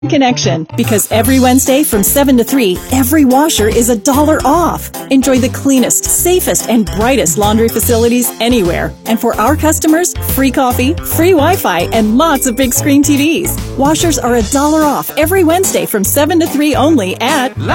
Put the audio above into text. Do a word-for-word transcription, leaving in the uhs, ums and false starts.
Connection, because every Wednesday from seven to three, every washer is a dollar off. Enjoy the cleanest, safest, and brightest laundry facilities anywhere. And for our customers, free coffee, free Wi-Fi, and lots of big screen T Vs. Washers are a dollar off every Wednesday from seven to three only at